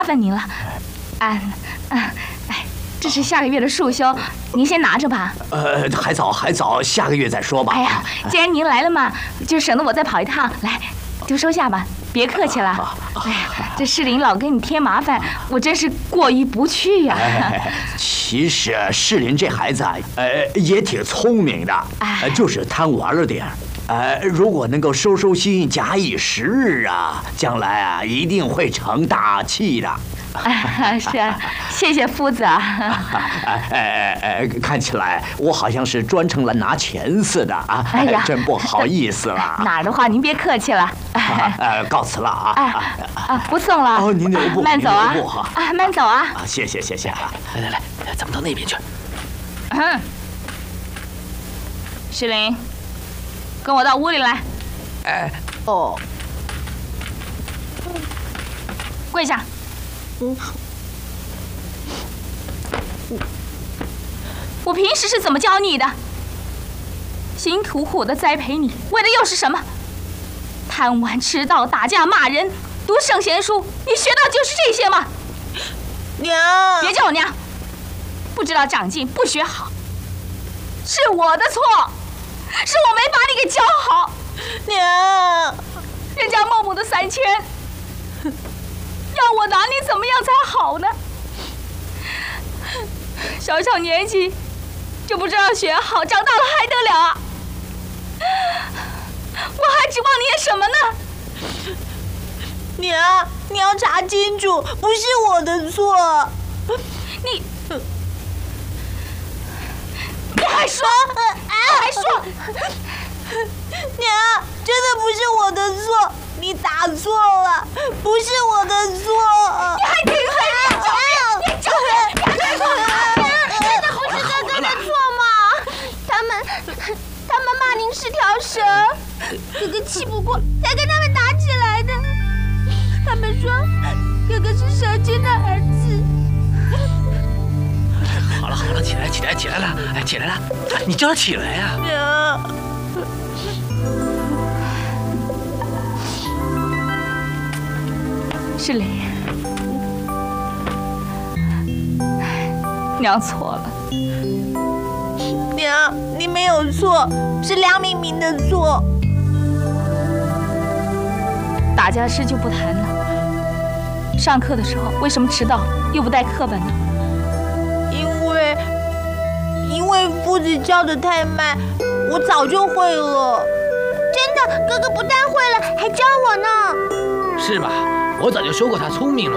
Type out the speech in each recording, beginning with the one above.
烦您了。这是下个月的束修，您先拿着吧。 还早，下个月再说吧。 哎呀，既然您来了嘛，就省得我再跑一趟。来，就收下吧，别客气了。哎呀，这世林老给你添麻烦，我真是过意不去呀。 其实世林这孩子啊，也挺聪明的，就是贪玩了点。如果能够收心，假以时日啊，将来啊一定会成大器的。 是啊，谢谢夫子啊。 看起来我好像是专程来拿钱似的啊！哎呀，真不好意思了。 哪儿的话，您别客气了。 告辞了啊！ 不送了。 哦，您留步， 慢走啊！慢走啊！ 谢谢。 来，咱们到那边去。 世林，跟我到屋里来。 哦。 跪下。我平时是怎么教你的？辛辛苦苦的栽培你，为的又是什么？贪玩、迟到、打架、骂人、读圣贤书，你学到就是这些吗？ 娘， 别叫我娘，不知道长进，不学好，是我的错，是我没把你给教好。 娘， 人家孟母的3000。要我拿你怎么样才好呢？小年纪就不知道学好，长大了还得了啊？我还指望你什么呢？ 娘，你要查清楚，不是我的错。 你还说？还说？ 娘，真的不是我的错。你打错了，不是我的错。 你还挺狠！你真的不是哥哥的错吗？他们骂您是条蛇，哥哥气不过才跟他们打起来的。他们说哥哥是蛇精的儿子。 好了，起来了，起来了，你叫他起来呀！ 世林，娘错了。 娘，你没有错，是梁明明的错。 打架事就不谈了。上课的时候为什么迟到又不带课本呢？ 因为夫子教的太慢，我早就会了。 真的，哥哥不但会了，还教我呢。 是吧？我早就说过他聪明了。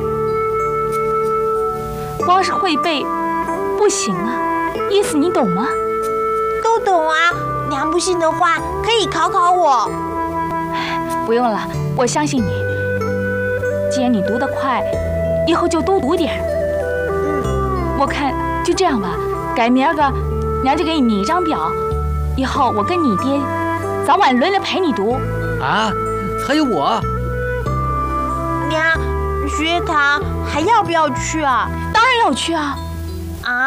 光是会背不行啊，意思你懂吗？ 都懂啊，娘不信的话可以考我。 不用了，我相信你。既然你读得快，以后就多读点。我看就这样吧，改明儿个娘就给你一张表，以后我跟你爹早晚轮流陪你读。 啊，还有我。 娘，学堂还要不要去啊？ 当然要去啊。